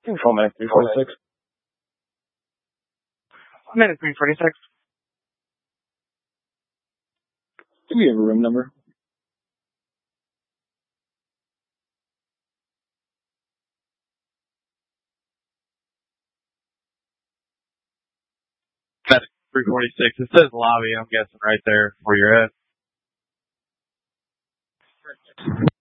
Control Medic 346. Medic 346. Do we have a room number? Medic 346. It says lobby, I'm guessing right there where you're at.